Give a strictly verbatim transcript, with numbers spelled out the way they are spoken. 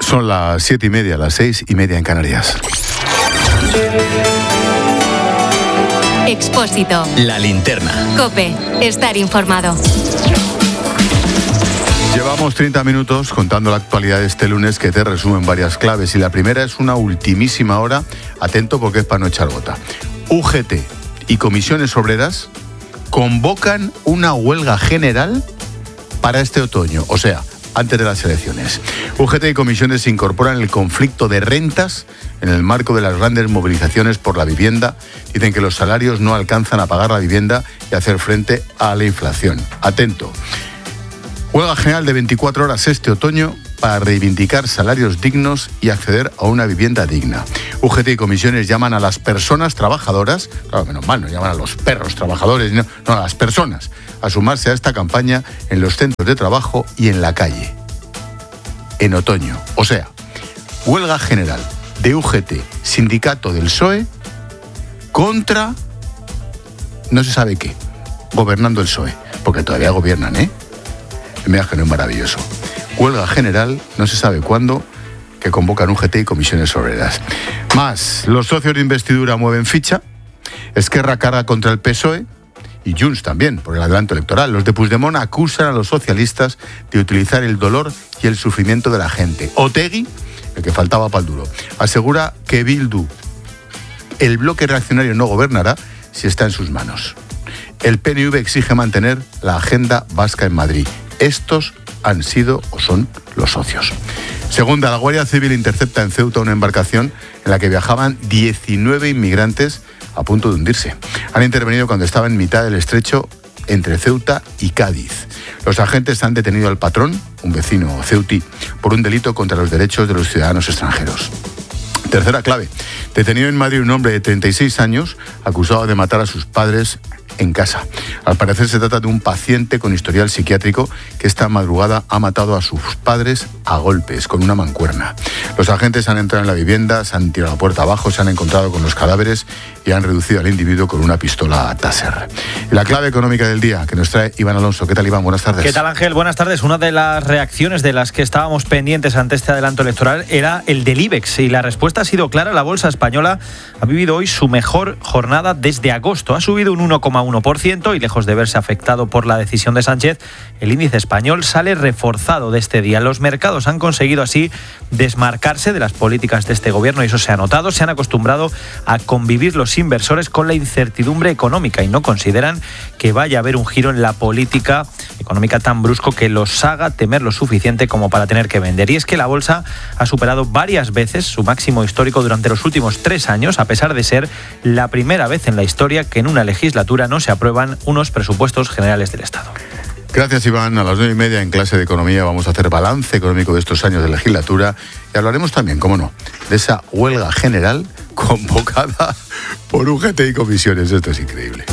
Son las siete y media, las seis y media en Canarias. Expósito. La linterna. COPE. Estar informado. Llevamos treinta minutos contando la actualidad de este lunes, que te resumen varias claves. Y la primera es una ultimísima hora. Atento, porque es para no echar gota. U G T y comisiones obreras convocan una huelga general para este otoño. O sea, antes de las elecciones. U G T y comisiones se incorporan en el conflicto de rentas en el marco de las grandes movilizaciones por la vivienda. Dicen que los salarios no alcanzan a pagar la vivienda y hacer frente a la inflación. Atento. Huelga general de veinticuatro horas este otoño para reivindicar salarios dignos y acceder a una vivienda digna. U G T y comisiones llaman a las personas trabajadoras, claro, menos mal, no llaman a los perros trabajadores, no, no, a las personas, a sumarse a esta campaña en los centros de trabajo y en la calle. En otoño. O sea, huelga general de U G T, sindicato del P S O E, contra no se sabe qué, gobernando el P S O E, porque todavía gobiernan, ¿eh? Mira que no es maravilloso. Huelga general, no se sabe cuándo, que convocan U G T y comisiones obreras. Más, los socios de investidura mueven ficha, Esquerra carga contra el P S O E y Junts también, por el adelanto electoral. Los de Puigdemont acusan a los socialistas de utilizar el dolor y el sufrimiento de la gente. Otegi, el que faltaba para el duro, asegura que Bildu, el bloque reaccionario, no gobernará si está en sus manos. El P N V exige mantener la agenda vasca en Madrid. Estos han sido o son los socios. Segunda, la Guardia Civil intercepta en Ceuta una embarcación en la que viajaban diecinueve inmigrantes a punto de hundirse. Han intervenido cuando estaba en mitad del estrecho entre Ceuta y Cádiz. Los agentes han detenido al patrón, un vecino ceutí, por un delito contra los derechos de los ciudadanos extranjeros. Tercera clave, detenido en Madrid un hombre de treinta y seis años acusado de matar a sus padres en casa. Al parecer se trata de un paciente con historial psiquiátrico que esta madrugada ha matado a sus padres a golpes con una mancuerna. Los agentes han entrado en la vivienda, se han tirado la puerta abajo, se han encontrado con los cadáveres y han reducido al individuo con una pistola Taser. La clave económica del día que nos trae Iván Alonso. ¿Qué tal, Iván? Buenas tardes. ¿Qué tal, Ángel? Buenas tardes. Una de las reacciones de las que estábamos pendientes ante este adelanto electoral era el del IBEX, y la respuesta ha sido clara. La bolsa española ha vivido hoy su mejor jornada desde agosto. Ha subido un uno coma uno por ciento y, lejos de verse afectado por la decisión de Sánchez, el índice español sale reforzado de este día. Los mercados han conseguido así desmarcarse de las políticas de este gobierno y eso se ha notado. Se han acostumbrado a convivir los inversores con la incertidumbre económica y no consideran que vaya a haber un giro en la política económica tan brusco que los haga temer lo suficiente como para tener que vender. Y es que la bolsa ha superado varias veces su máximo histórico durante los últimos tres años, a pesar de ser la primera vez en la historia que en una legislatura no se aprueban unos presupuestos generales del Estado. Gracias, Iván. A las nueve y media en clase de economía vamos a hacer balance económico de estos años de legislatura y hablaremos también, cómo no, de esa huelga general convocada por U G T y comisiones. Esto es increíble.